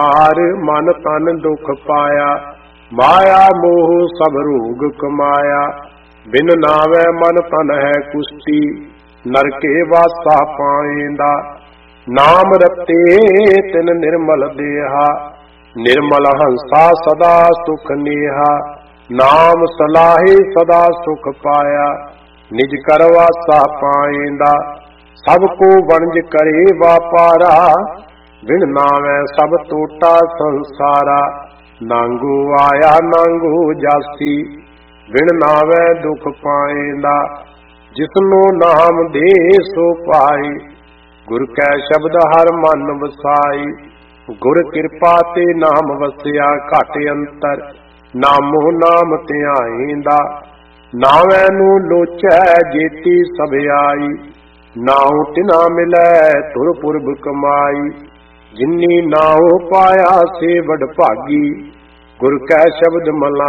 हार मन तन दुख पाया, माया मोह सब रोग कमाया। बिन नावै मन तन है कुष्टी, नरके वासा पाएंदा। नाम रते तिन निर्मल देहा, निर्मल हंसा सदा सुख नेहा। नाम सलाहे सदा सुख पाया, निज कर वासा पाएंदा। सबको वणज करे वापारा, बिन नावै सब टोटा संसारा। नांगो आया नांगो जासी, बिन नावै दुख पाएंदा। जिसनो नाम दे सो पाई, गुर कै शब्द हर मन वसाई। गुर कृपा ते नाम वसिया, घट अंतर नामो नाम ध्याईंदा। नावै नू लोचै जेती सब आई, नाउ तिना मिलै तुर पुरब कमाई। जिन्नी नाउ पाया से वड भागी, गुर कै शब्द मला